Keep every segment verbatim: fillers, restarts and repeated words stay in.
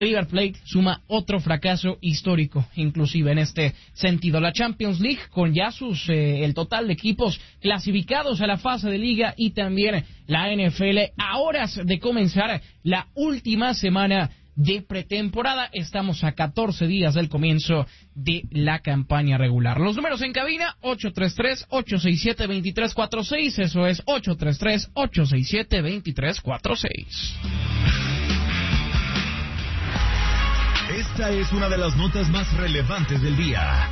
River Plate suma otro fracaso histórico, inclusive en este sentido. La Champions League, con ya sus eh, el total de equipos clasificados a la fase de liga, y también la N F L a horas de comenzar la última semana de pretemporada. Estamos a catorce días del comienzo de la campaña regular. Los números en cabina: ocho tres tres, ocho seis siete, dos tres cuatro seis, eso es ocho tres tres, ocho seis siete, dos tres cuatro seis. Esta es una de las notas más relevantes del día.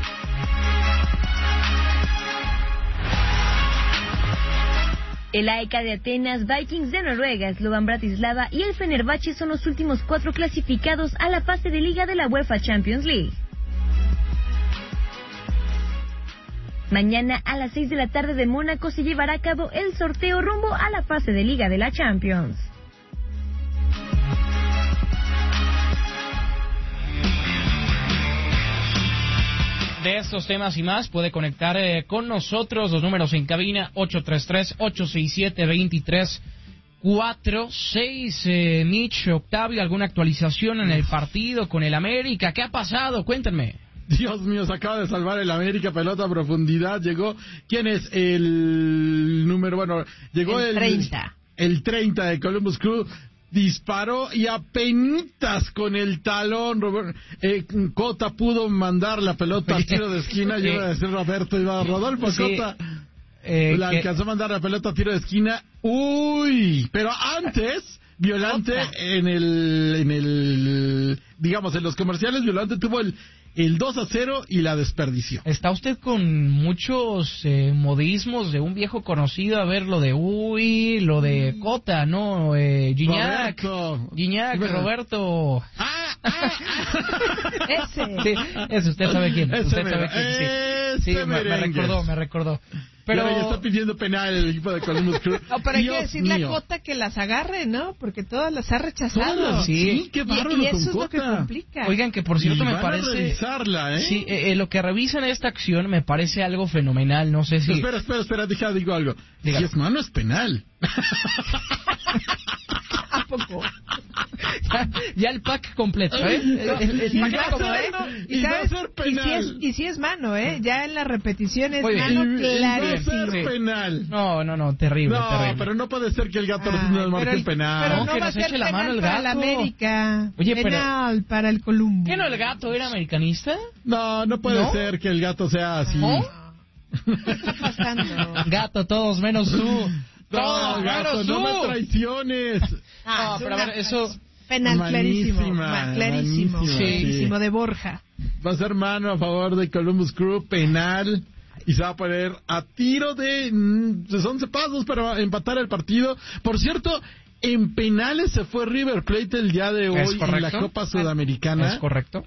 El A E K de Atenas, Vikings de Noruega, Slovan Bratislava y el Fenerbahce son los últimos cuatro clasificados a la fase de liga de la UEFA Champions League. Mañana a las seis de la tarde de Mónaco se llevará a cabo el sorteo rumbo a la fase de liga de la Champions. De estos temas y más puede conectar eh, con nosotros. Los números en cabina: ocho tres tres, ocho seis siete, dos tres cuatro seis. eh, Mitch, Octavio, ¿alguna actualización en el partido con el América? ¿Qué ha pasado? Cuéntenme. Dios mío, se acaba de salvar el América, pelota a profundidad. Llegó, ¿quién es el número? Bueno, llegó el, el treinta. El treinta de Columbus Crew. Disparó y apenitas con el talón Robert, eh, Cota pudo mandar la pelota al tiro de esquina. Yo iba a decir Roberto, iba a Rodolfo sí. Cota eh, la que... alcanzó a mandar la pelota a tiro de esquina. Uy, pero antes Violante en el en el digamos en los comerciales, Violante tuvo el el dos a cero y la desperdició. Está usted con muchos eh, modismos de un viejo conocido. A ver, lo de uy, lo de Cota, ¿no? Eh, Gignac, Roberto. Gignac, Bueno. Roberto. Ah, ah, ah. Ese. Sí, ese usted sabe quién. Ese Usted mero, sabe quién. Sí, ese sí me, me merengue. recordó, me recordó. Pero Pero ya está pidiendo penal el equipo de Columbus Crew. No, pero hay Dios que decirle mío. a Cota que las agarre, ¿no? Porque todas las ha rechazado. Todas, Sí. sí, qué bárbaro y, y eso con es Cota. lo que complica. Oigan, que por cierto Y me van parece... a revisarla, ¿eh? Sí, eh, eh, lo que revisan esta acción me parece algo fenomenal. No sé si... Espera, espera, espera, deja, digo algo. Dígalo. Si es mano, es penal. ¿A poco? ya, ya el pack completo, ¿eh? El, el- el Y paquete va a completo. ser- Y, y va a sabes, ser y si penal. es, y si es mano, ¿eh? Ya en la repetición es Oye, mano Y- y va a clarísima. ser penal. No, no, no, terrible, No, terrible. pero no puede ser que el gato Ay, no marque pero el el- penal. Pero No, no que va a nos ser eche la penal mano el para la gato. América. Oye, pero- Penal para el Columbus. ¿Qué no, el gato era americanista? No, no puede ¿No? ser que el gato sea así. ¿No? ¿Qué está pasando? Gato, todos menos tú. No, Todos gato, menos no tú. me traiciones. Ah, No, es pero a una- ver, eso... Penal Malísima, clarísimo. ma- clarísimo. malísima, Clarísimo sí. de Borja. Va a ser mano a favor de Columbus Crew, penal. Y se va a poner a tiro de... mm, pues once pasos para empatar el partido. Por cierto, en penales se fue River Plate el día de hoy ¿Es en correcto? la Copa Sudamericana. ¿Es correcto?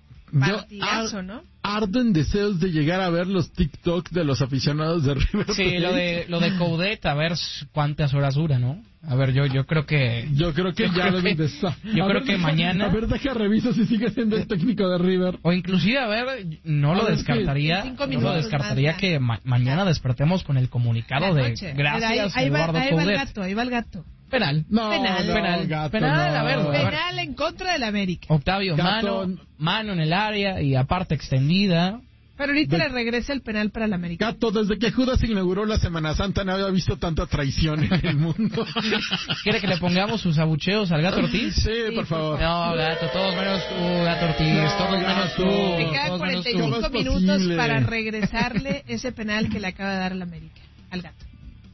Yo Partidazo, ar- ¿no? ardo en deseos de llegar a ver los TikTok de los aficionados de River Plate. Sí, lo de lo de Coudet, a ver s- cuántas horas dura, ¿no? A ver, yo yo creo que... Yo creo que Yo ya creo deben que- de estar. yo A creo ver, que deja- mañana- A ver, deja reviso si sigue siendo el técnico de River. O inclusive, a ver, no A lo ver, descartaría, sí, en cinco no lo minutos descartaría más, que ma- mañana despertemos con el comunicado La de noche. gracias Mira, ahí, ahí va, Eduardo ahí va el Coudet. gato, ahí va el gato. Penal. No, Penal. no, Penal. gato, Penal, no. a ver, a ver. Penal en contra del América. Octavio, Gato. mano, mano en el área y aparte extendida. Pero ahorita De- le regresa el penal para el América. Gato, desde que Judas inauguró la Semana Santa no había visto tanta traición en el mundo. ¿Quiere que le pongamos sus abucheos al Gato Ortiz? Sí, por favor. No, Gato, todos menos tú, Gato Ortiz, No, todos menos Gato. tú. Te quedan todos menos cuarenta y tú. ¿Cómo cinco es minutos posible? para regresarle ese penal que le acaba de dar el América al gato.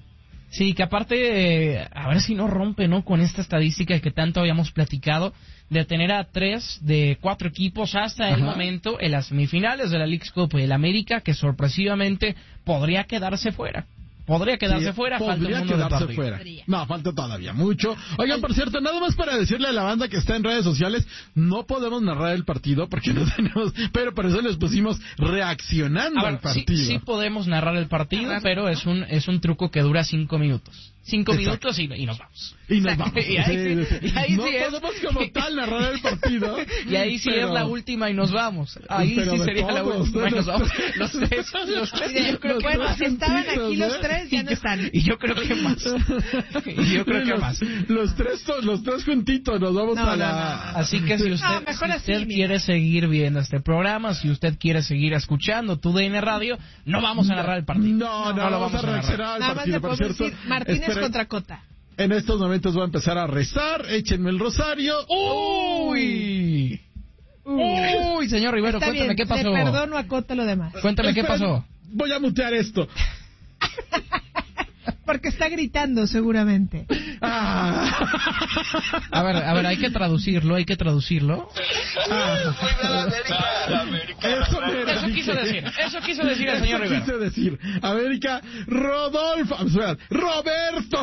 Sí, que aparte, eh, a ver si no rompe, ¿no? Con esta estadística que tanto habíamos platicado, de tener a tres de cuatro equipos hasta el Ajá. momento en las semifinales de la Leagues Cup y el América, que sorpresivamente podría quedarse fuera. Podría quedarse Sí, fuera, falta un podría mundo de quedarse partido. fuera. Podría. No, falta todavía mucho. Oigan, por cierto, nada más para decirle a la banda que está en redes sociales, no podemos narrar el partido porque no tenemos, pero por eso les pusimos reaccionando A ver, al sí, partido. sí podemos narrar el partido, Narrar, pero ¿no? es un es un truco que dura cinco minutos. Cinco Exacto. minutos y, y nos vamos. Y nos Exacto. vamos. Y ahí sí- Sí, sí. y ahí no sí es- podemos como tal narrar el partido. Y ahí sí pero- es la última y nos vamos. Ahí Pero sí de sería la todos, última y de nos los vamos. tres. Los tres, los tres. Mira, Yo creo que bueno, tres estaban juntitos, aquí los ¿eh? jueves ya no están. Y yo creo que más. Y yo creo que los, más. Los tres, los tres juntitos nos vamos No, a no, la... no. Así que si usted, No, mejor si así, usted mira. quiere seguir viendo este programa, si usted quiere seguir escuchando tu D N Radio, no vamos a narrar el partido. No, no, No lo vamos a narrar. reaccionar al Nada más partido, le por podemos cierto. decir Martínez Esperen, contra Cota. en estos momentos voy a empezar a rezar, échenme el rosario. ¡Uy! Uy, señor Rivero, Está cuéntame bien, qué pasó. le perdono a Cota lo demás. Cuéntame qué Esperen, pasó. Voy a mutear esto. Porque está gritando seguramente. Ah. A ver, a ver, hay que traducirlo, hay que traducirlo. Ah. Eso, me Eso quiso dije. decir, eso quiso decir el señor Eso Rivero. quise decir. América, Rodolfo, ah, espera, Roberto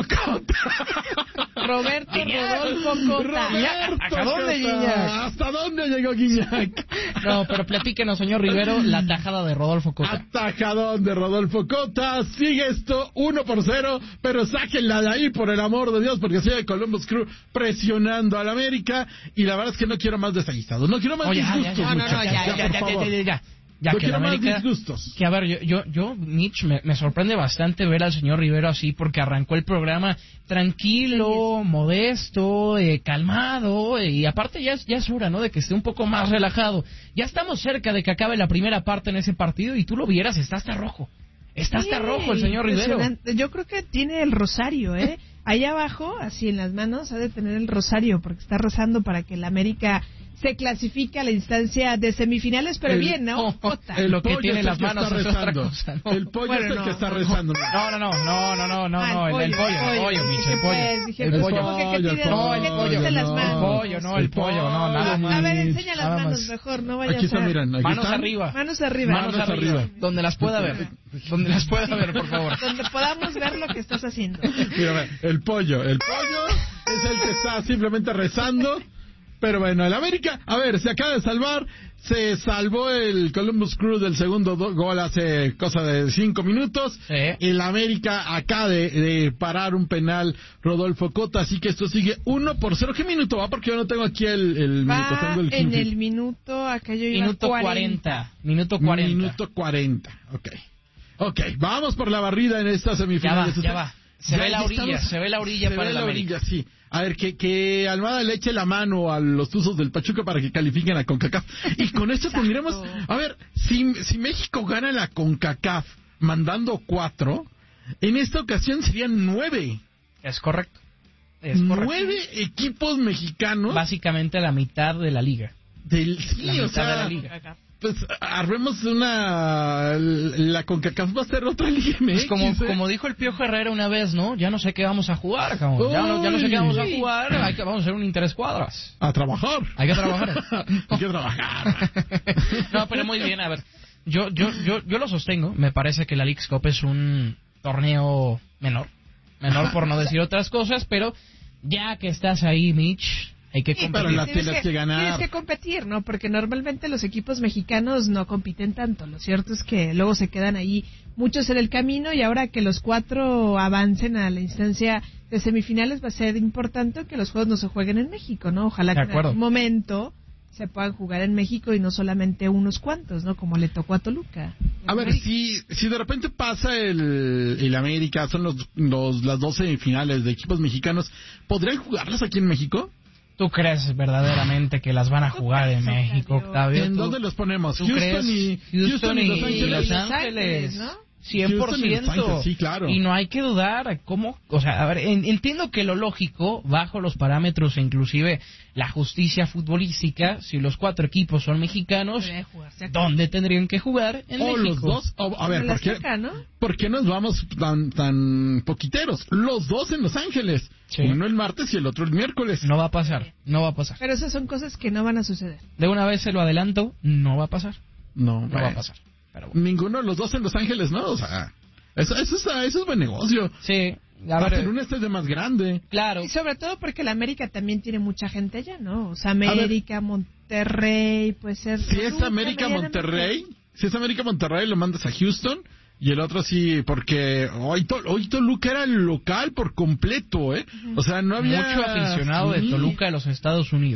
Cota. Roberto Rodolfo Cota. Roberto ¿Hasta dónde, Cota. Guiñac? ¿Hasta dónde llegó Guiñac? No, pero platíquenos, señor Rivero, la tajada de Rodolfo Cota. Atajadón de Rodolfo Cota. Sigue esto uno por cero, pero sáquenla de ahí, por el amor de Dios, porque sigue Columbus Crew presionando al América. Y la verdad es que no quiero más desaguisados. No quiero más Oye, ya, ya, disgustos, ya, no, no, muchachos. ya, ya, por ya, favor. ya, ya, ya. Ya No que el quiero más América... disgustos. Que a ver, yo, yo, yo Mitch, me, me sorprende bastante ver al señor Rivero así, porque arrancó el programa tranquilo, modesto, eh, calmado, eh, y aparte ya es, ya es hora, ¿no?, de que esté un poco más relajado. Ya estamos cerca de que acabe la primera parte en ese partido, y tú lo vieras, está hasta rojo. Está hasta Sí, rojo el señor Rivero. impresionante. Yo creo que tiene el rosario, ¿eh? Allá abajo, así en las manos, ha de tener el rosario, porque está rezando para que el América se clasifique a la instancia de semifinales, pero El- bien, ¿no? oh, oh, Cota. el- Lo que pollo tiene es el las que manos está es otra rezando. cosa, ¿no? El pollo Bueno, es el no. que está rezando. No, no, no, no, no, no, no, Ah, no, el, el pollo, el pollo, Mitch, Dije, el pollo. pues, dije, El pues, pollo. ¿cómo que qué El tiene- pollo, qué el tiene las pollo, manos? El pollo, no, el pollo, no, nada más. A ver, enseña las Nada manos más. mejor, no vaya Aquí a ser. están, miren. Aquí Manos están. arriba. Manos arriba. Manos, Manos arriba. arriba. Donde las pueda ver. Donde las pueda ver, por favor. Donde podamos ver lo que estás haciendo. Mira, ve, el pollo. El pollo es el que está simplemente rezando. Pero bueno, el América, a ver, se acaba de salvar. Se salvó el Columbus Crew del segundo do- gol hace cosa de cinco minutos. Sí. El América acaba de, de parar un penal Rodolfo Cota. Así que esto sigue uno por cero. ¿Qué minuto va? Porque yo no tengo aquí el, el minuto. Va Tengo el en quince. el minuto, acá yo iba Minuto cuarenta. Minuto cuarenta. Minuto cuarenta. Ok. Ok, vamos por la barrida en esta Ya va, semifinal. ya va. Se Ya- ve la ya orilla, estamos- se ve la orilla se para ve el la América. orilla, sí. A ver, que, que Almada le eche la mano a los Tuzos del Pachuca para que califiquen a CONCACAF. Y con esto Exacto. tendremos... A ver, si, si México gana la CONCACAF mandando cuatro, en esta ocasión serían nueve. Es correcto. Es correcto. Nueve equipos mexicanos Básicamente la mitad de la liga. del... Sí, La o mitad sea, de la liga. pues armemos una... La CONCACAF va a ser otra Liga M X. Pues como, ¿eh? como dijo el Piojo Herrera una vez, ¿no? Ya no sé qué vamos a jugar, cabrón. Ya no, ya no sé qué vamos a Uy. jugar. Hay que, vamos a hacer un interescuadras. A trabajar. Hay que trabajar. Hay que trabajar. No, pero muy bien, a ver. Yo, yo, yo, yo lo sostengo. Me parece que la Leagues Cup es un torneo menor. Menor por no decir otras cosas, pero ya que estás ahí, Mitch, hay que Sí, competir. pero la tienes que ganar. Tienes que competir, ¿no? Porque normalmente los equipos mexicanos no compiten tanto. Lo cierto es que luego se quedan ahí muchos en el camino y ahora que los cuatro avancen a la instancia de semifinales va a ser importante que los juegos no se jueguen en México, ¿no? Ojalá De que en acuerdo. algún momento se puedan jugar en México y no solamente unos cuantos, ¿no? Como le tocó a Toluca. A ver, América. si, si de repente pasa el, el América, son los, los, las dos semifinales de equipos mexicanos, ¿podrían jugarlas aquí en México? ¿Tú crees verdaderamente que las van a jugar en crees, México, Octavio? Octavio? ¿En ¿Tú- dónde los ponemos? ¿Tú Houston crees? y, Houston y, Los Ángeles. y Los Los Ángeles, Ángeles, ¿no? cien por Houston y Los ciento. Ángeles, sí, claro. Y no hay que dudar cómo, o sea, a ver, en- entiendo que lo lógico, bajo los parámetros e inclusive la justicia futbolística, si los cuatro equipos son mexicanos, Debe jugarse acá. ¿dónde tendrían que jugar? En O México. los dos. O- a ver, En la ¿por qué, Azteca, ¿no? ¿por qué nos vamos tan, tan poquiteros? Los dos en Los Ángeles. Sí. Uno el martes y el otro el miércoles. No va a pasar, no va a pasar. Pero esas son cosas que no van a suceder. De una vez se lo adelanto, no va a pasar, No, no bueno. va a pasar. Pero bueno. Ninguno de los dos en Los Ángeles, ¿no? O sea, eso, eso, es, eso es buen negocio. Sí, a Hasta ver, en un este de más grande. claro. Y sobre todo porque la América también tiene mucha gente allá, ¿no? O sea, América, Monterrey, puede ser... Si es Toluca, América medianamente. Monterrey, si es América Monterrey lo mandas a Houston y el otro sí, porque hoy, To- hoy Toluca era el local por completo, ¿eh? O sea, no había... Mucho aficionado de Sí. Toluca de los Estados Unidos.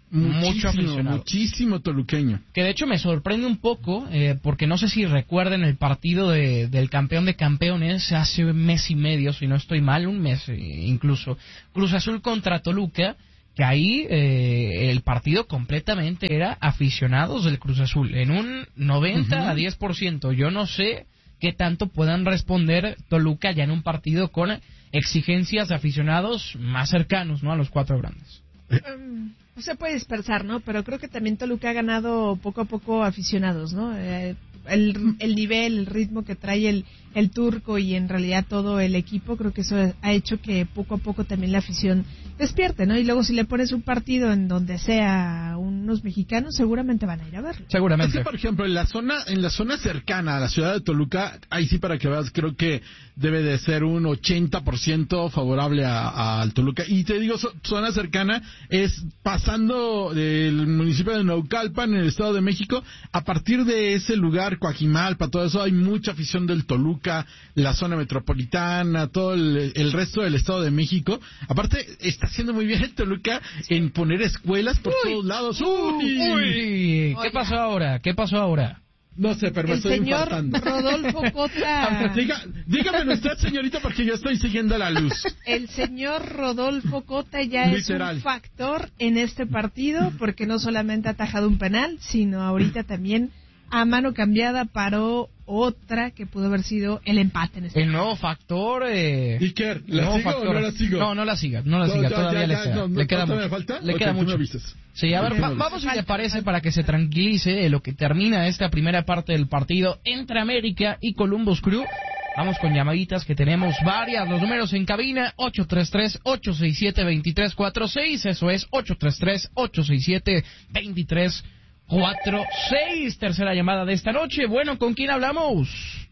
Muchísimo, mucho aficionado. Muchísimo toluqueño. Que de hecho me sorprende un poco, eh, porque no sé si recuerden el partido de, del campeón de campeones hace un mes y medio, si no estoy mal, un mes eh, incluso, Cruz Azul contra Toluca, que ahí eh, el partido completamente era aficionados del Cruz Azul, en un noventa uh-huh. a diez por ciento. Yo no sé qué tanto puedan responder Toluca ya en un partido con exigencias de aficionados más cercanos, ¿no?, a los cuatro grandes. Um, no se puede dispersar, ¿no? Pero creo que también Toluca ha ganado poco a poco aficionados, ¿no? Eh, el, el nivel, el ritmo que trae el, el turco y en realidad todo el equipo, creo que eso ha hecho que poco a poco también la afición despierte, ¿no? Y luego si le pones un partido en donde sea unos mexicanos, seguramente van a ir a verlo. Seguramente. Es que, por ejemplo, en la zona en la zona cercana a la ciudad de Toluca, ahí sí, para que veas, creo que debe de ser un ochenta por ciento favorable a, a, al Toluca. Y te digo, so, zona cercana es pasando del municipio de Naucalpan, en el Estado de México, a partir de ese lugar, Coajimalpa, todo eso, hay mucha afición del Toluca, la zona metropolitana, todo el, el resto del Estado de México. Aparte, está haciendo muy bien el Toluca en poner escuelas por uy, todos lados. ¡Uy! uy ¿Qué pasó ahora? ¿Qué pasó ahora? No sé, pero me el estoy señor infartando. Rodolfo Cota. Diga, dígame usted, señorita, porque yo estoy siguiendo la luz. El señor Rodolfo Cota ya Literal. es un factor en este partido, porque no solamente ha atajado un penal, sino ahorita también a mano cambiada paró otra que pudo haber sido el empate en este el nuevo factor eh... Iker, ¿la sigo factor. o no la sigo? No, no la sigas, no la no, sigas, ya, todavía ya, le ya, queda, no, le queda no, mucho, me falta? le okay, queda mucho. Sí, a ver, okay, va, vamos si te parece para que se tranquilice eh, lo que termina esta primera parte del partido entre América y Columbus Crew. Vamos con llamaditas que tenemos varias, los números en cabina, ocho tres tres, ocho seis siete, dos tres cuatro seis, eso es ocho tres tres, ocho seis siete, dos tres cuatro seis, tercera llamada de esta noche. Bueno, ¿con quién hablamos?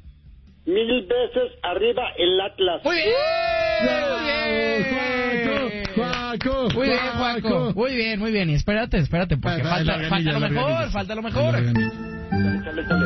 Mil veces arriba el Atlas. Muy bien, Juaco, Juaco, muy bien, Juaco, muy bien, muy bien. Y espérate, espérate, porque Ay, falta, la falta ganilla, lo la mejor, ganilla. falta lo mejor. Chale, chale, chale.